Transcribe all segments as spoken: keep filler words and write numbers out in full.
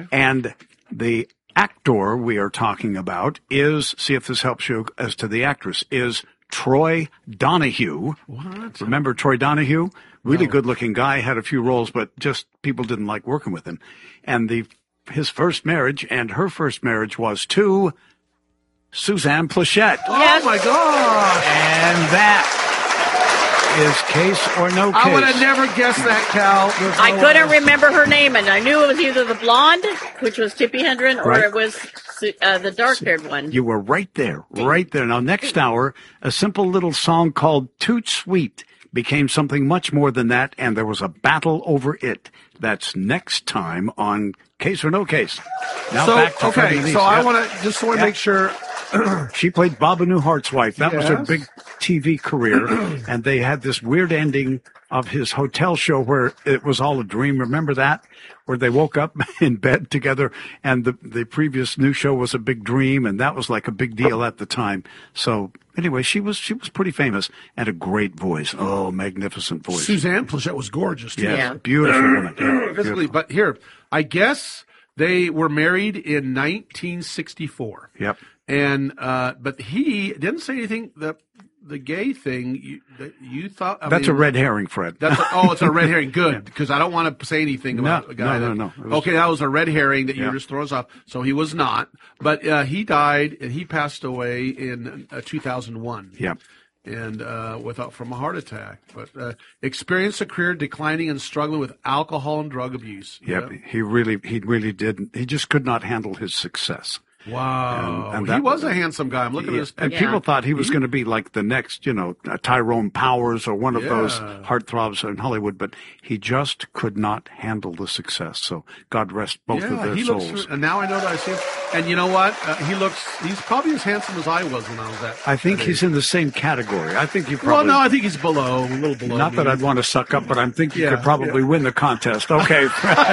And the actor we are talking about is, see if this helps you as to the actress, is Troy Donahue. What? Remember Troy Donahue? Really No. good-looking guy, had a few roles, but just people didn't like working with him. And the his first marriage and her first marriage was to Suzanne Pleshette. Yes. Oh, my gosh. And that is Case or No Case. I would have never guessed that, Cal. There's I no couldn't way. remember her name, and I knew it was either the blonde, which was Tippi Hedren, or Right. it was uh, the dark-haired one. You were right there, right there. Now, next hour, a simple little song called Toot Sweet became something much more than that, and there was a battle over it. That's next time on Case or No Case. Now So, back to Freddie okay, Lee. so I Yep. want to just want to Yep. make sure. She played Baba Newhart's wife. That was her Yes. big T V career. And they had this weird ending of his hotel show where it was all a dream. Remember that? Where they woke up in bed together and the, the previous new show was a big dream. And that was like a big deal at the time. So anyway, she was, she was pretty famous and a great voice. Oh, magnificent voice. Suzanne Pleshette was gorgeous, too. Yes, Yeah. beautiful woman. Yeah, Physically, beautiful. but here, I guess they were married in nineteen sixty-four. Yep. And uh, but he didn't say anything. The the gay thing you, that you thought. I That's mean, a red herring, Fred. That's a, oh, it's a red herring. Good, because I don't want to say anything about No, a guy. no, that, no, no. It was- Okay, that was a red herring that you Yeah. were just throwing us off. So he was not. But uh, he died and he passed away in uh, two thousand one. Yep. And uh, without from a heart attack, but uh, experienced a career declining and struggling with alcohol and drug abuse. Yep. He really, he really did. He just could not handle his success. Wow, And- and he that- was a handsome guy. I'm looking Yeah. at his And picture. people thought he was going to be like the next, you know, uh, Tyrone Powers or one of those Yeah. heartthrobs in Hollywood, but he just could not handle the success. So God rest both of Yeah, their he souls. looks. And now I know that I see him. And you know what? Uh, he looks. He's probably as handsome as I was when I was that. I think that he's age. in the same category. I think you Well, probably. no, I think he's below, a little below. not me. that I'd want to suck up, but I'm thinking you Yeah, could probably win the contest. Okay.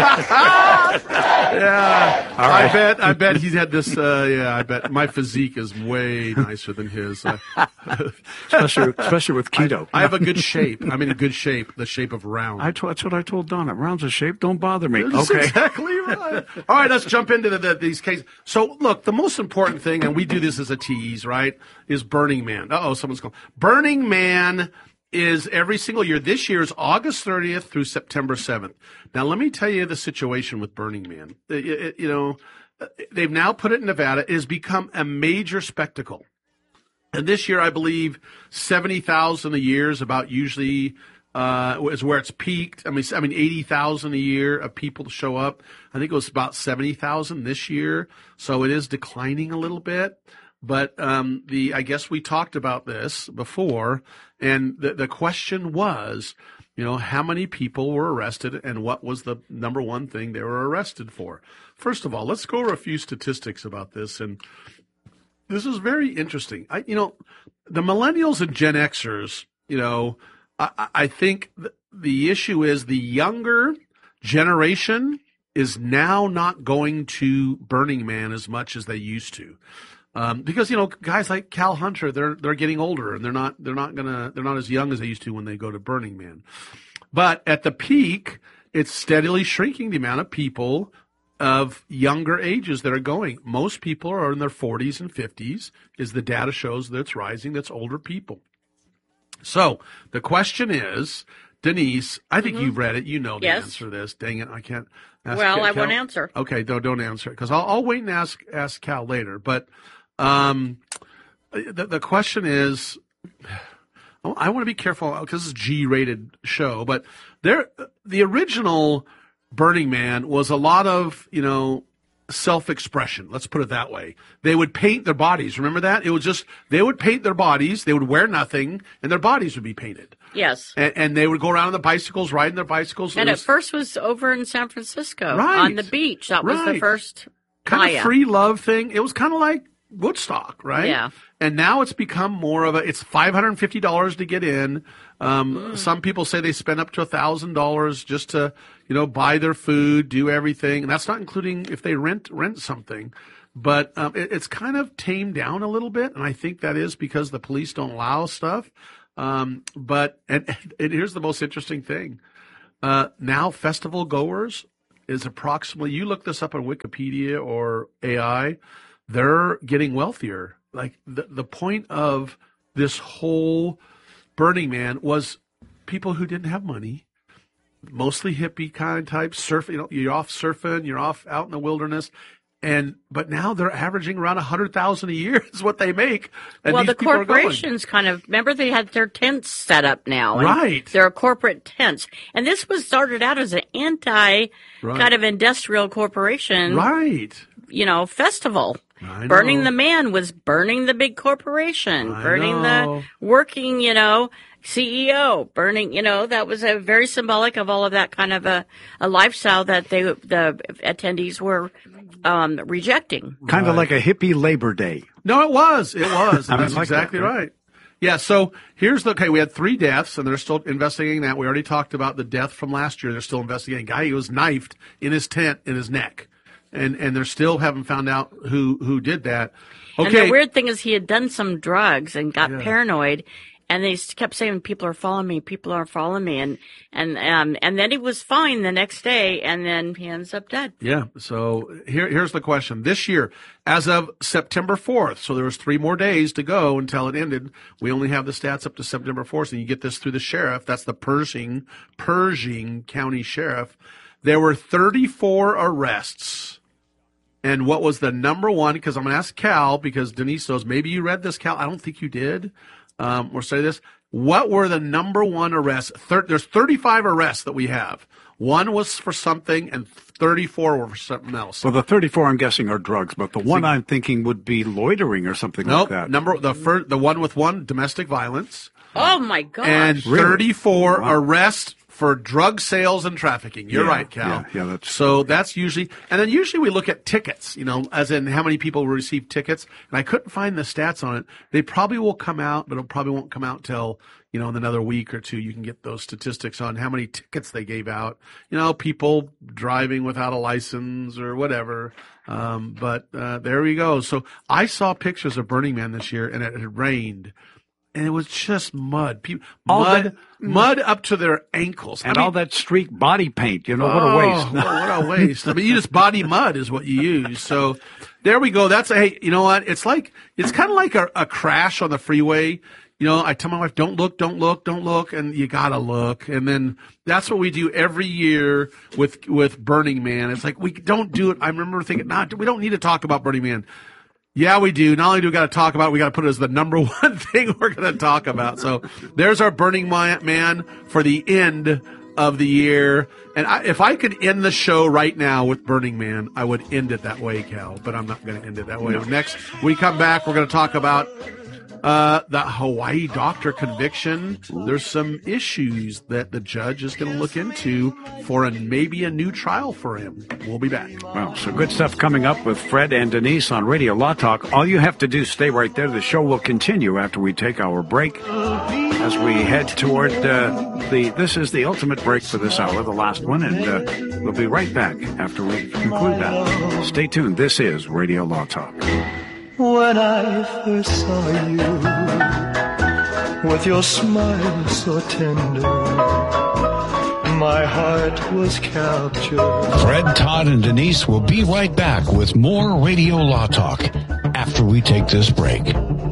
Yeah, All right. I bet. I bet he's had this. Uh, yeah, I bet my physique is way nicer than his. Uh, especially, especially with keto. I have a good shape. I'm in a good shape. The shape of round. I told, that's what I told Donna. Rounds of shape, don't bother me. That's Okay. exactly right. All right, let's jump into the, the, these cases. So, look, the most important thing, and we do this as a tease, right, is Burning Man. Uh-oh, someone's calling. Burning Man is every single year. This year is August thirtieth through September seventh. Now, let me tell you the situation with Burning Man. It- it- you know, they've now put it in Nevada. It has become a major spectacle. And this year, I believe seventy thousand a year is about usually uh, is where it's peaked. I mean, I mean eighty thousand a year of people to show up. I think it was about seventy thousand this year. So it is declining a little bit. But um, the I guess we talked about this before, and the the question was, you know, how many people were arrested and what was the number one thing they were arrested for? First of all, let's go over a few statistics about this. And this is very interesting. I, you know, the millennials and Gen Xers, you know, I, I think th- the issue is the younger generation is now not going to Burning Man as much as they used to. Um, because, you know, guys like Cal Hunter, they're, they're getting older and they're not, they're not gonna, they're not as young as they used to when they go to Burning Man. But at the peak, it's steadily shrinking the amount of people of younger ages that are going. Most people are in their forties and fifties, is the data shows that it's rising. That's older people. So the question is, Denise, I think you've read it. You know the Yes. answer to this. Dang it, I can't. Ask Well, Cal- I won't answer. Okay, don't don't answer it because I'll, I'll wait and ask ask Cal later. But um, the the question is, I want to be careful because this is a G-rated show. But there, the original Burning Man was a lot of you know self-expression. Let's put it that way. They would paint their bodies. Remember that? It was just they would paint their bodies. They would wear nothing, and their bodies would be painted. Yes. And, and they would go around on the bicycles, riding their bicycles. And It it was first was over in San Francisco Right. on the beach. That was the Right. first kind playa. of free love thing. It was kind of like Woodstock, right? Yeah. And now it's become more of a. It's five hundred fifty dollars to get in. Um, Mm. Some people say they spend up to a thousand dollars just to, you know, buy their food, do everything, and that's not including if they rent rent something. But um, it, it's kind of tamed down a little bit, and I think that is because the police don't allow stuff. Um, but and, and here's the most interesting thing: uh, now festival goers is approximately, you look this up on Wikipedia or A I, they're getting wealthier. Like the, the point of this whole Burning Man was people who didn't have money, mostly hippie kind of types, surf, you know, you're off surfing, you're off out in the wilderness. And but now they're averaging around a hundred thousand a year is what they make. And well, these the people are going. corporations kind of remember they had their tents set up now, and Right. They're corporate tents, and this was started out as an anti Right. kind of industrial corporation, Right. you know, festival. I Burning know. the Man was burning the big corporation, I burning know. the working, you know, C E O, burning, you know, that was a very symbolic of all of that kind of a, a lifestyle that they the attendees were um, rejecting. Kind of like a hippie Labor Day. No, it was. It was. I That's like that, exactly right? right. Yeah, so here's the, okay, we had three deaths, and they're still investigating that. We already talked about the death from last year. They're still investigating. Guy who was knifed in his tent in his neck. And and they're still haven't found out who, who did that. Okay. And the weird thing is he had done some drugs and got paranoid, and they kept saying, people are following me, people are following me. And, and, um, and then he was fine the next day, and then he ends up dead. Yeah. So here, here's the question. This year, as of September fourth, so there was three more days to go until it ended. We only have the stats up to September fourth, and you get this through the sheriff. That's the Pershing, Pershing County Sheriff. There were thirty-four arrests. And what was the number one? Because I'm going to ask Cal, because Denise knows. Maybe you read this, Cal. I don't think you did. Um, or say this. What were the number one arrests? Thir- there's thirty-five arrests that we have. One was for something, and thirty-four were for something else. Well, the thirty-four, I'm guessing, are drugs, but the one I'm thinking would be loitering or something nope. like that. Number the first, the one with one, domestic violence, Oh, my gosh. and Really? thirty-four Wow. arrests for drug sales and trafficking. You're Yeah, right, Cal. yeah, yeah, that's- so that's usually, and then usually we look at tickets, you know, as in how many people receive tickets. And I couldn't find the stats on it. They probably will come out, but it probably won't come out till, you know, in another week or two. You can get those statistics on how many tickets they gave out. You know, people driving without a license or whatever. Um, but uh, there we go. So I saw pictures of Burning Man this year, and it had rained. And it was just mud, People, All mud, that- mud up to their ankles, And I mean, all that streak body paint, you know, what a oh, waste. what a waste! I mean, you just body mud is what you use. So there we go. That's a, hey, you know what? It's like it's kind of like a, a crash on the freeway. You know, I tell my wife, "Don't look, don't look, don't look," and you gotta look. And then that's what we do every year with with Burning Man. It's like we don't do it. I remember thinking, "Not, we don't need to talk about Burning Man." Yeah, we do. Not only do we got to talk about it, we got to put it as the number one thing we're going to talk about. So there's our Burning Man for the end of the year. And I, if I could end the show right now with Burning Man, I would end it that way, Cal. But I'm not going to end it that way. No. Next, we come back, we're going to talk about uh, the Hawaii doctor conviction. There's some issues that the judge is going to look into for a, maybe a new trial for him. We'll be back. Well, so good stuff coming up with Fred and Denise on Radio Law Talk. All you have to do is stay right there. The show will continue after we take our break. As we head toward uh, the, this is the ultimate break for this hour, the last one, and uh, we'll be right back after we conclude that. Stay tuned. This is Radio Law Talk. When I first saw you, with your smile so tender, my heart was captured. Fred, Todd, and Denise will be right back with more Radio Law Talk after we take this break.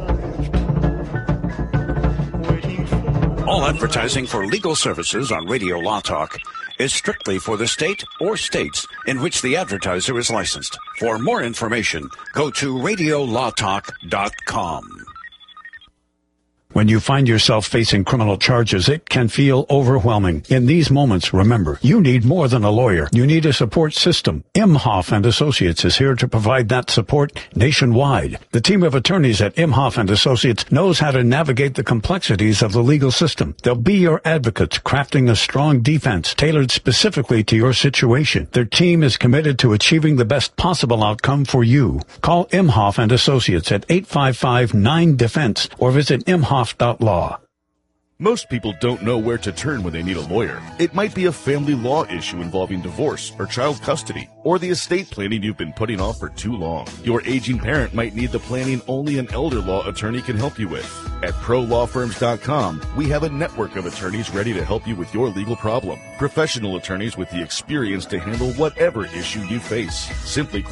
All advertising for legal services on Radio Law Talk is strictly for the state or states in which the advertiser is licensed. For more information, go to radio law talk dot com. When you find yourself facing criminal charges, it can feel overwhelming. In these moments, remember, you need more than a lawyer. You need a support system. Imhoff and Associates is here to provide that support nationwide. The team of attorneys at Imhoff and Associates knows how to navigate the complexities of the legal system. They'll be your advocates, crafting a strong defense tailored specifically to your situation. Their team is committed to achieving the best possible outcome for you. Call Imhoff and Associates at eight five five, nine defense or visit imhoff dot law. Most people don't know where to turn when they need a lawyer. It might be a family law issue involving divorce or child custody, or the estate planning you've been putting off for too long. Your aging parent might need the planning only an elder law attorney can help you with. At pro law firms dot com, we have a network of attorneys ready to help you with your legal problem. Professional attorneys with the experience to handle whatever issue you face. Simply